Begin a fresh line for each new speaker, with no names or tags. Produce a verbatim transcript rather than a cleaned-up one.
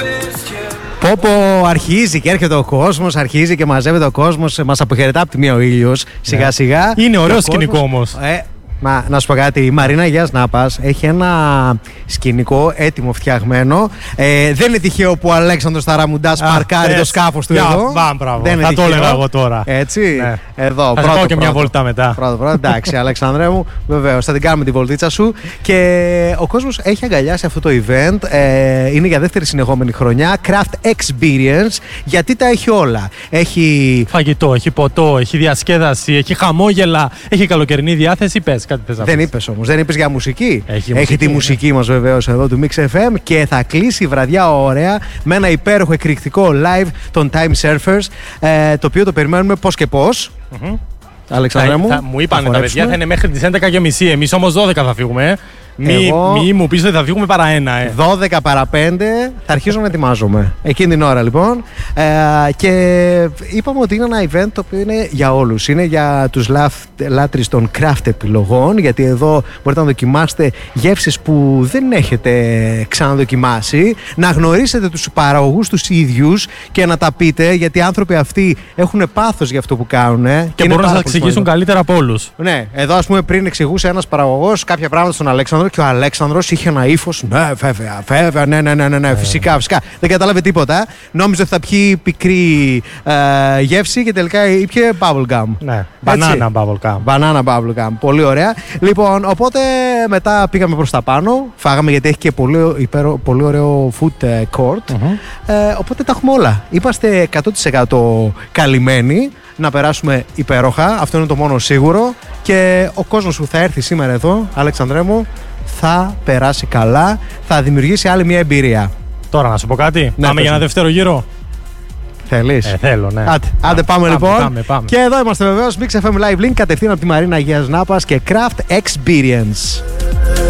Πόπο αρχίζει και έρχεται ο κόσμος, αρχίζει και μαζεύεται ο κόσμος, μας αποχαιρετά από τη μία ο ήλιος, σιγά σιγά.
Είναι ωραίο σκηνικό όμως.
Ε, Μα, να σου πω κάτι, η Μαρίνα Αγίας Νάπας έχει ένα σκηνικό έτοιμο φτιαγμένο. Ε, δεν είναι τυχαίο που ο Αλέξανδρος Ταραμουντάς παρκάρει το σκάφος του
yeah,
εδώ.
Μπαμ, μπράβο.
Δεν
θα το έλεγα εγώ τώρα.
Έτσι.
Ναι.
Εδώ.
Θα
πρώτο,
πάω και
πρώτο,
μια βολτά μετά.
Πρώτο, πρώτο. Εντάξει, Αλέξανδρέ μου, βεβαίως. Θα την κάνουμε τη βολτίτσα σου. Και ο κόσμος έχει αγκαλιάσει αυτό το event. Ε, είναι για δεύτερη συνεχόμενη χρονιά. Craft Experience. Γιατί τα έχει όλα. Έχει
φαγητό, έχει ποτό, έχει διασκέδαση, έχει χαμόγελα, έχει καλοκαιρινή διάθεση. Πες, κάτι πες.
Δεν είπες όμως, δεν είπες για μουσική.
Έχει,
έχει
μουσική,
τη μουσική ναι. μας βεβαίως εδώ του Mix εφ εμ και θα κλείσει η βραδιά ωραία με ένα υπέροχο εκρηκτικό live των Time Surfers, ε, το οποίο το περιμένουμε πώς και πώς. Mm-hmm. Αλεξανδρέ μου,
θα, μου είπανε τα παιδιά θα είναι μέχρι τις έντεκα και μισή, εμείς όμως δώδεκα θα φύγουμε. Μη,
Εγώ...
μη μου πεις ότι θα φύγουμε παρά ένα. Ε.
δώδεκα παρά πέντε θα αρχίζω να ετοιμάζομαι. Εκείνη την ώρα λοιπόν. Ε, και είπαμε ότι είναι ένα event το οποίο είναι για όλους. Είναι για τους λάτρεις των craft επιλογών. Γιατί εδώ μπορείτε να δοκιμάσετε γεύσεις που δεν έχετε ξαναδοκιμάσει. Να γνωρίσετε τους παραγωγούς τους ίδιους και να τα πείτε. Γιατί οι άνθρωποι αυτοί έχουν πάθος για αυτό που κάνουν. Και,
και μπορούν να σας εξηγήσουν καλύτερα από όλους.
Ναι, εδώ ας πούμε πριν εξηγούσε ένας παραγωγός κάποια πράγματα στον Αλέξανδρο. Και ο Αλέξανδρος είχε ένα ύφος. Ναι, βέβαια, βέβαια, ναι, ναι, ναι, ναι, ναι φυσικά, φυσικά. Δεν κατάλαβε τίποτα. Νόμιζε ότι θα πιει πικρή ε, γεύση και τελικά ήπιε bubblegum.
Ναι, banana bubblegum.
Banana bubblegum. Πολύ ωραία. Λοιπόν, οπότε μετά πήγαμε προς τα πάνω. Φάγαμε γιατί έχει και πολύ, υπέρο, πολύ ωραίο food court. Mm-hmm. Ε, οπότε τα έχουμε όλα. Είμαστε εκατό τοις εκατό καλυμμένοι να περάσουμε υπέροχα. Αυτό είναι το μόνο σίγουρο. Και ο κόσμος που θα έρθει σήμερα εδώ, Αλέξανδρέ μου, θα περάσει καλά, θα δημιουργήσει άλλη μια εμπειρία.
Τώρα να σου πω κάτι,
ναι,
πάμε για ένα δεύτερο γύρο.
Θέλεις?
Ε, θέλω, ναι.
Άντε, άντε πάμε, πάμε λοιπόν.
Πάμε, πάμε.
Και εδώ είμαστε βεβαίως, Mix εφ εμ Live Link, κατευθείαν από τη Μαρίνα Αγίας Νάπας και Craft Experience.